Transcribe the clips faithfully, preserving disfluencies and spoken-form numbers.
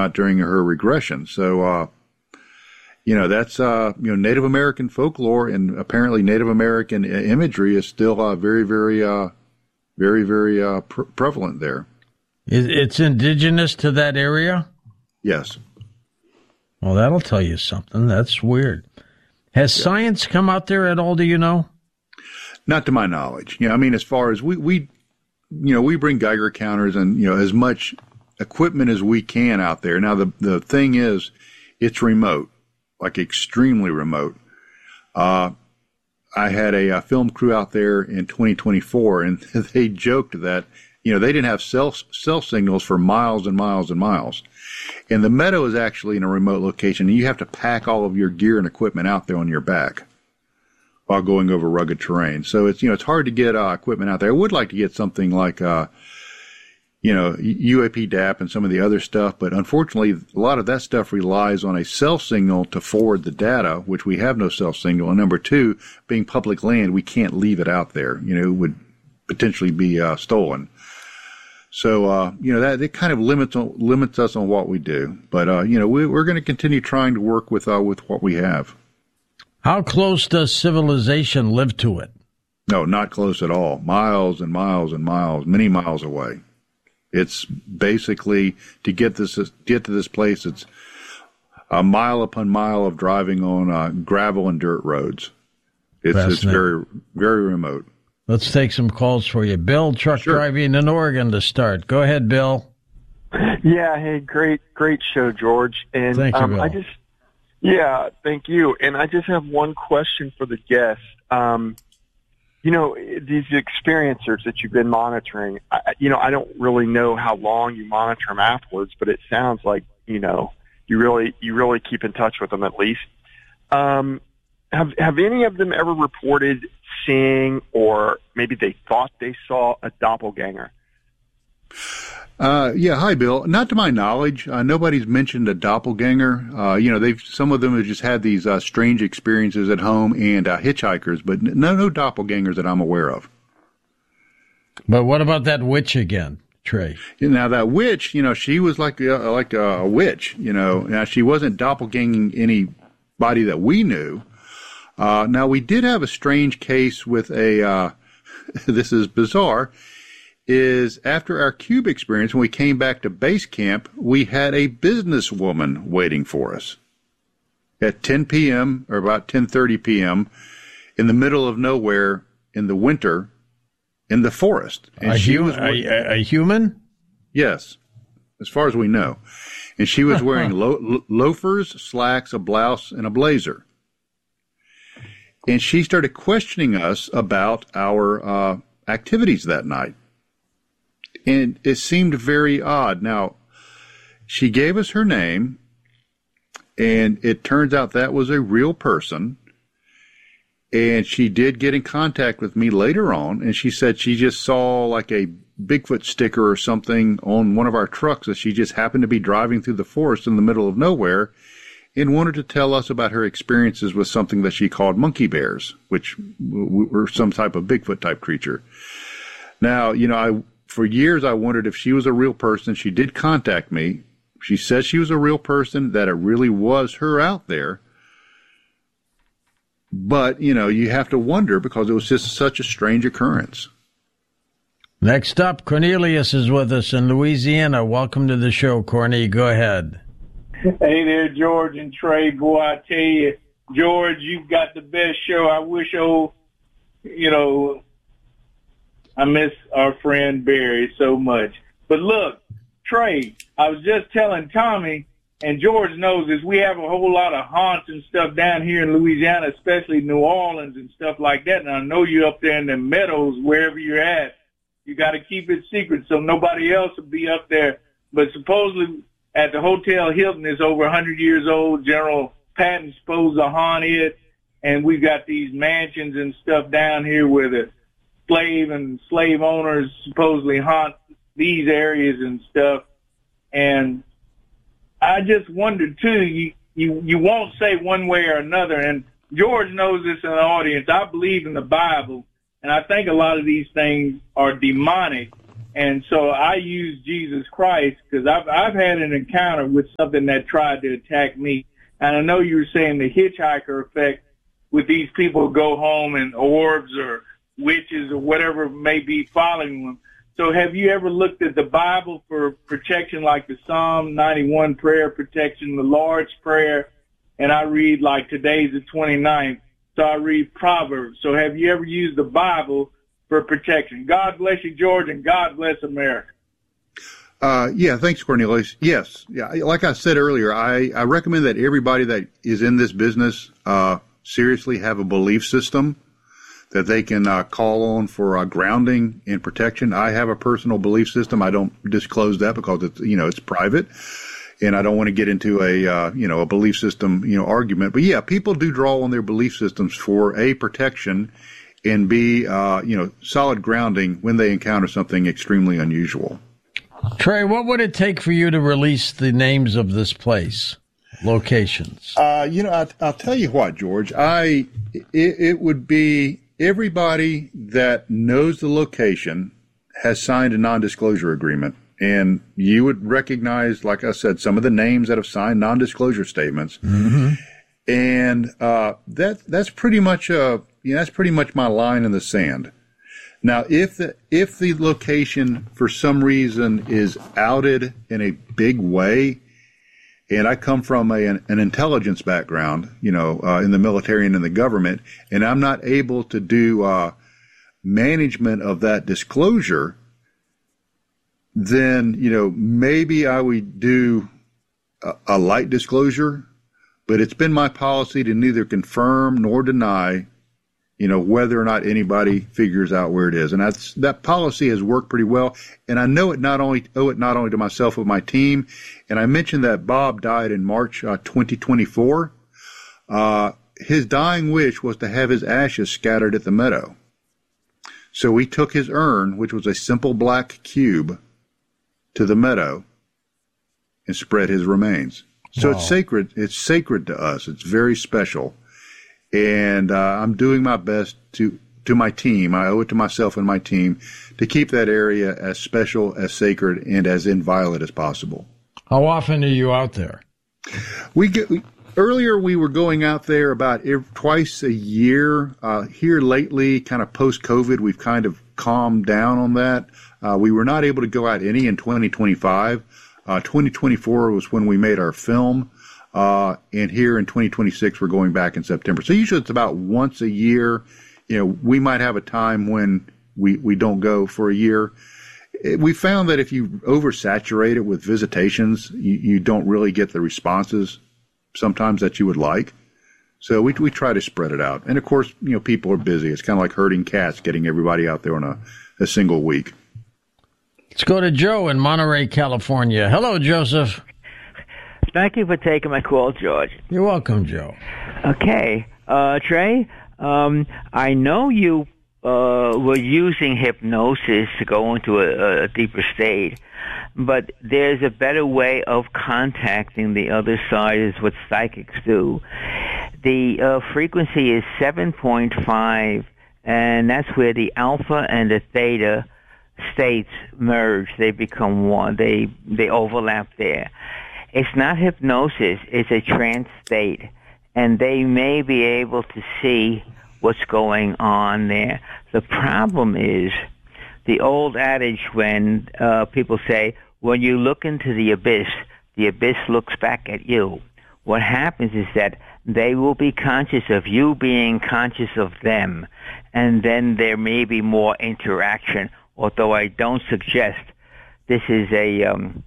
not during her regression. So, uh, you know, that's, uh, you know, Native American folklore and apparently Native American imagery is still uh, very, very, uh, very, very uh, pre- prevalent there. It's indigenous to that area? Yes. Well, that'll tell you something. That's weird. Has yeah. science come out there at all, do you know? Not to my knowledge. You know, I mean, as far as we, we, you know, we bring Geiger counters and, you know, as much equipment as we can out there. Now, the, the thing is, it's remote, like extremely remote. Uh, I had a, a film crew out there in twenty twenty-four, and they joked that, you know, they didn't have cell, cell signals for miles and miles and miles. And the meadow is actually in a remote location, and you have to pack all of your gear and equipment out there on your back while going over rugged terrain. So it's, you know, it's hard to get uh, equipment out there. I would like to get something like, uh, you know, U A P D A P and some of the other stuff, but unfortunately, a lot of that stuff relies on a cell signal to forward the data, which we have no cell signal. And number two, being public land, we can't leave it out there. You know, it would potentially be uh, stolen. So, uh, you know, that it kind of limits limits us on what we do. But, uh, you know, we, we're going to continue trying to work with uh, with what we have. How close does civilization live to it? No, not close at all. Miles and miles and miles, many miles away. It's basically to get this get to this place. It's a mile upon mile of driving on uh, gravel and dirt roads. It's it's very very remote. Let's take some calls for you. Bill, truck sure. driving in Oregon to start. Go ahead, Bill. Yeah, hey, great, great show, George. And thank you, um, Bill. I just, yeah, thank you. And I just have one question for the guest. Um, you know, these experiencers that you've been monitoring, I, you know, I don't really know how long you monitor them afterwards, but it sounds like, you know, you really, you really keep in touch with them at least. Um, have, have any of them ever reported seeing, or maybe they thought they saw, a doppelganger? Uh, yeah. Hi, Bill. Not to my knowledge, uh, nobody's mentioned a doppelganger. Uh, you know, they've, some of them have just had these, uh, strange experiences at home and, uh, hitchhikers, but no, no doppelgangers that I'm aware of. But what about that witch again, Trey? Now that witch, you know, she was like, uh, like a, a witch, you know, now she wasn't doppelganging anybody that we knew. Uh, now we did have a strange case with a, uh, this is bizarre, is after our cube experience, when we came back to base camp, we had a businesswoman waiting for us at ten p.m. or about ten thirty p.m. in the middle of nowhere in the winter in the forest. And a, she hum- was a, a human? Yes, as far as we know. And she was wearing lo- loafers, slacks, a blouse, and a blazer. And she started questioning us about our uh, activities that night. And it seemed very odd. Now, she gave us her name, and it turns out that was a real person. And she did get in contact with me later on, and she said she just saw like a Bigfoot sticker or something on one of our trucks that she just happened to be driving through the forest in the middle of nowhere and wanted to tell us about her experiences with something that she called monkey bears, which were some type of Bigfoot type creature. Now, you know, I... For years, I wondered if she was a real person. She did contact me. She said she was a real person, that it really was her out there. But, you know, you have to wonder because it was just such a strange occurrence. Next up, Cornelius is with us in Louisiana. Welcome to the show, Corny. Go ahead. Hey there, George and Trey. Boy, I tell you, George, you've got the best show. I wish, oh, you know... I miss our friend Barry so much. But look, Trey, I was just telling Tommy, and George knows this, we have a whole lot of haunts and stuff down here in Louisiana, especially New Orleans and stuff like that. And I know you're up there in the meadows, wherever you're at. You got to keep it secret so nobody else will be up there. But supposedly at the Hotel Hilton is over one hundred years old. General Patton's supposed to haunt it. And we've got these mansions and stuff down here where the slave and slave owners supposedly haunt these areas and stuff. And I just wondered too, you, you, you won't say one way or another. And George knows this in the audience. I believe in the Bible, and I think a lot of these things are demonic. And so I use Jesus Christ because I've, I've had an encounter with something that tried to attack me. And I know you were saying the hitchhiker effect with these people who go home and orbs or witches or whatever may be following them. So have you ever looked at the Bible for protection, like the Psalm ninety-one prayer protection, the Lord's Prayer? And I read, like today's the twenty-ninth, so I read Proverbs. So have you ever used the Bible for protection? God bless you, George, and God bless America. Uh, yeah, thanks, Cornelius. Yes, yeah, like I said earlier, I, I recommend that everybody that is in this business uh, seriously have a belief system that they can uh, call on for uh, grounding and protection. I have a personal belief system. I don't disclose that because it's, you know, it's private, and I don't want to get into a, uh, you know, a belief system, you know, argument. But yeah, people do draw on their belief systems for a protection and b, uh, you know, solid grounding when they encounter something extremely unusual. Trey, what would it take for you to release the names of this place, locations? Uh, you know, I, I'll tell you what, George. I it, it would be. Everybody that knows the location has signed a non-disclosure agreement, and you would recognize, like I said, some of the names that have signed non-disclosure statements, mm-hmm. and uh, that that's pretty much uh, you know, that's pretty much my line in the sand. Now, if the if the location for some reason is outed in a big way, and I come from a, an, an intelligence background, you know, uh, in the military and in the government, and I'm not able to do uh, management of that disclosure, then, you know, maybe I would do a, a light disclosure, but it's been my policy to neither confirm nor deny, you know, whether or not anybody figures out where it is. And that's, that policy has worked pretty well. And I know it not only, owe it not only to myself, but my team. And I mentioned that Bob died in March uh, twenty twenty-four. Uh, his dying wish was to have his ashes scattered at the meadow. So we took his urn, which was a simple black cube, to the meadow and spread his remains. So wow. It's sacred. It's sacred to us. It's very special. And uh, I'm doing my best to, to my team. I owe it to myself and my team to keep that area as special, as sacred, and as inviolate as possible. How often are you out there? We get we, earlier. We were going out there about every, twice a year. Uh, here lately, kind of post COVID, we've kind of calmed down on that. Uh, we were not able to go out any in twenty twenty-five. Uh, twenty twenty-four was when we made our film. Uh, and here in twenty twenty-six, we're going back in September. So usually it's about once a year. You know, we might have a time when we, we don't go for a year. We found that if you oversaturate it with visitations, you, you don't really get the responses sometimes that you would like. So we we try to spread it out. And of course, you know, people are busy. It's kind of like herding cats, getting everybody out there on a, a single week. Let's go to Joe in Monterey, California. Hello, Joseph. Thank you for taking my call, George. You're welcome, Joe. Okay. Uh, Trey, um, I know you uh, were using hypnosis to go into a, a deeper state, but there's a better way of contacting the other side, is what psychics do. The uh, frequency is seven point five, and that's where the alpha and the theta states merge. They become one. They, they overlap there. It's not hypnosis, it's a trance state, and they may be able to see what's going on there. The problem is the old adage when uh, people say, when you look into the abyss, the abyss looks back at you. What happens is that they will be conscious of you being conscious of them, and then there may be more interaction, although I don't suggest this is a... Um,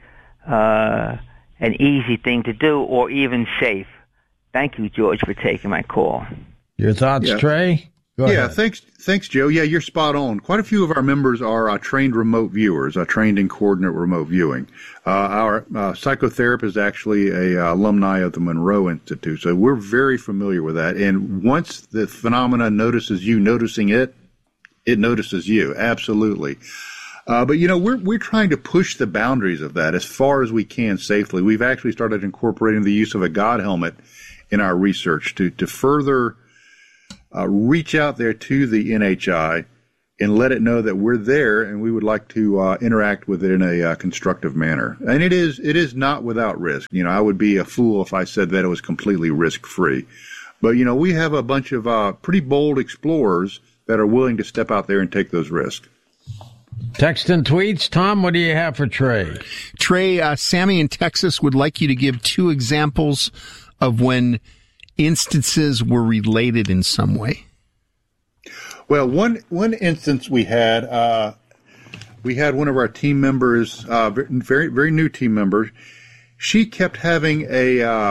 uh, an easy thing to do, or even safe. Thank you, George, for taking my call. Your thoughts, yeah. Trey? Go yeah, ahead. thanks, thanks, Joe. Yeah, you're spot on. Quite a few of our members are uh, trained remote viewers, uh, trained in coordinate remote viewing. Uh, our uh, psychotherapist is actually a uh, alumni of the Monroe Institute, so we're very familiar with that. And once the phenomena notices you noticing it, it notices you. Absolutely. Uh, but, you know, we're we're trying to push the boundaries of that as far as we can safely. We've actually started incorporating the use of a God helmet in our research to, to further uh, reach out there to the N H I and let it know that we're there and we would like to uh, interact with it in a uh, constructive manner. And it is it is not without risk. You know, I would be a fool if I said that it was completely risk-free. But, you know, we have a bunch of uh, pretty bold explorers that are willing to step out there and take those risks. Text and tweets. Tom, what do you have for Trey? Trey, uh, Sammy in Texas would like you to give two examples of when instances were related in some way. Well, one one instance we had, uh, we had one of our team members, uh, very very new team member. She kept having a uh,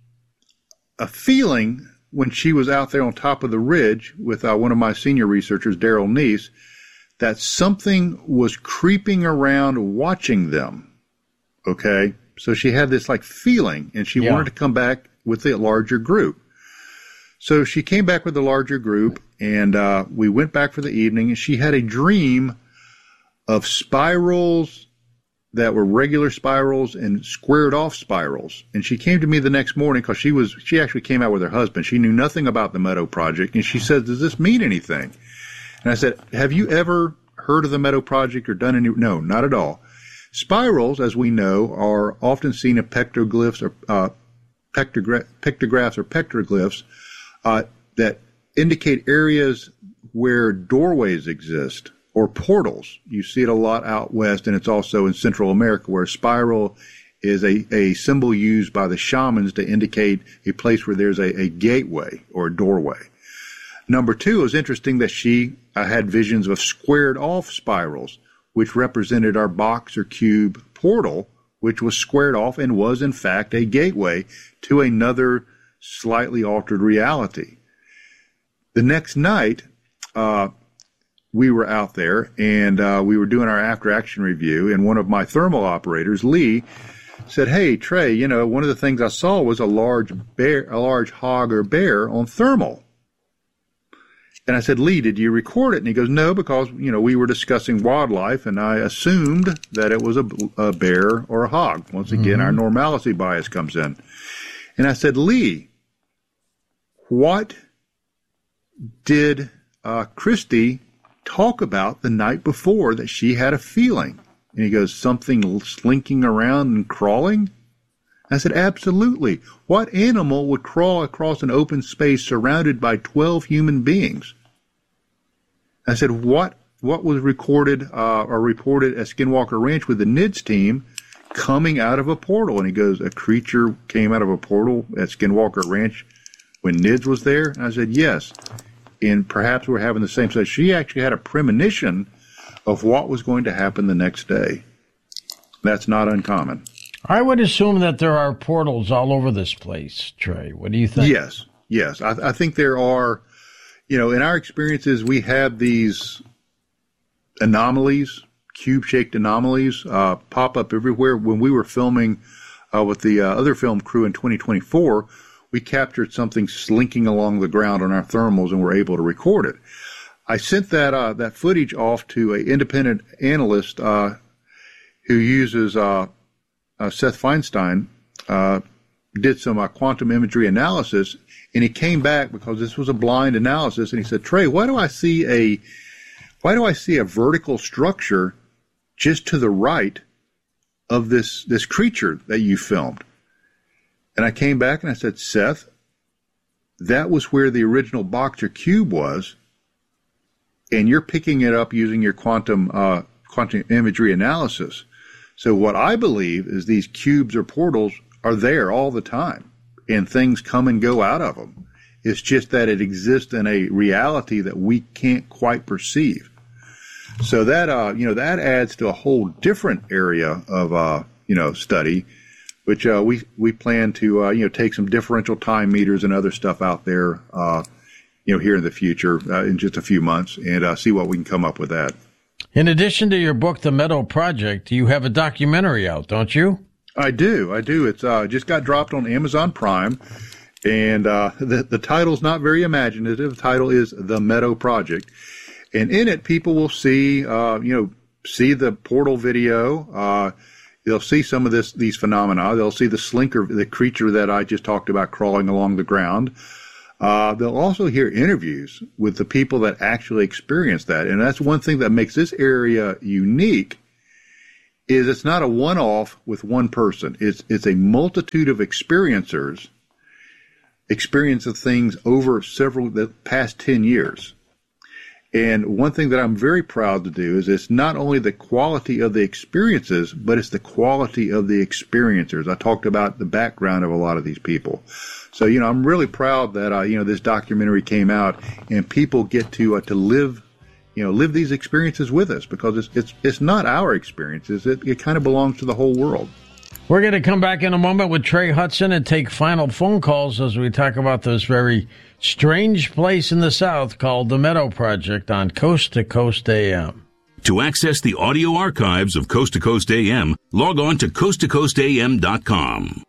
a feeling when she was out there on top of the ridge with uh, one of my senior researchers, Daryl Neese, that something was creeping around watching them. Okay, so she had this like feeling, and she yeah. wanted to come back with a larger group. So she came back with a larger group, and uh, we went back for the evening, and she had a dream of spirals that were regular spirals and squared off spirals. And she came to me the next morning because she was she actually came out with her husband. She knew nothing about the Meadow Project, and she said, "Does this mean anything?" And I said, "Have you ever heard of the Meadow Project or done any?" No, not at all. Spirals, as we know, are often seen in pectoglyphs or uh, pictogra- pictographs or petroglyphs uh, that indicate areas where doorways exist or portals. You see it a lot out west, and it's also in Central America, where a spiral is a, a symbol used by the shamans to indicate a place where there's a, a gateway or a doorway. Number two, it was interesting that she uh, had visions of squared off spirals, which represented our box or cube portal, which was squared off and was in fact a gateway to another slightly altered reality. The next night, uh, we were out there and uh, we were doing our after action review, and one of my thermal operators, Lee, said, "Hey, Trey, you know, one of the things I saw was a large bear, a large hog or bear on thermal." And I said, "Lee, did you record it?" And he goes, "No, because, you know, we were discussing wildlife and I assumed that it was a, a bear or a hog." Once again, mm-hmm. our normalcy bias comes in. And I said, "Lee, what did uh, Christy talk about the night before that she had a feeling?" And he goes, "Something slinking around and crawling?" I said, "Absolutely. What animal would crawl across an open space surrounded by twelve human beings?" I said, what what was recorded uh, or reported at Skinwalker Ranch with the N I D S team coming out of a portal? And he goes, "A creature came out of a portal at Skinwalker Ranch when N I D S was there?" And I said, "Yes. And perhaps we're having the same." So she actually had a premonition of what was going to happen the next day. That's not uncommon. I would assume that there are portals all over this place, Trey. What do you think? Yes, yes. I, I think there are, you know, in our experiences, we have these anomalies, cube-shaped anomalies, uh, pop up everywhere. When we were filming uh, with the uh, other film crew in twenty twenty-four, we captured something slinking along the ground on our thermals and were able to record it. I sent that uh, that footage off to an independent analyst uh, who uses uh, uh, Seth Feinstein, uh, did some uh, quantum imagery analysis, and he came back because this was a blind analysis, and he said, "Trey, why do I see a why do I see a vertical structure just to the right of this this creature that you filmed?" And I came back and I said, "Seth, that was where the original box or cube was, and you're picking it up using your quantum uh, quantum imagery analysis. So what I believe is these cubes or portals are there all the time, and things come and go out of them. It's just that it exists in a reality that we can't quite perceive." So that uh, you know that adds to a whole different area of uh, you know study, which uh, we we plan to uh, you know take some differential time meters and other stuff out there uh, you know here in the future uh, in just a few months, and uh, see what we can come up with that. In addition to your book, The Meadow Project, you have a documentary out, don't you? I do. I do. It's uh, just got dropped on Amazon Prime, and uh, the, the title's not very imaginative. The title is The Meadow Project. And in it, people will see, uh, you know, see the portal video. Uh, they'll see some of this these phenomena. They'll see the slinker, the creature that I just talked about crawling along the ground. Uh, they'll also hear interviews with the people that actually experience that. And that's one thing that makes this area unique, is it's not a one-off with one person. It's, it's a multitude of experiencers, experience of things over several, the past ten years. And one thing that I'm very proud to do is it's not only the quality of the experiences, but it's the quality of the experiencers. I talked about the background of a lot of these people. So, you know, I'm really proud that, uh, you know, this documentary came out and people get to, uh, to live, you know, live these experiences with us, because it's, it's, it's not our experiences. It, it kind of belongs to the whole world. We're going to come back in a moment with Trey Hudson and take final phone calls as we talk about this very strange place in the South called the Meadow Project on Coast to Coast A M. To access the audio archives of Coast to Coast A M, log on to coast to coast a m dot com.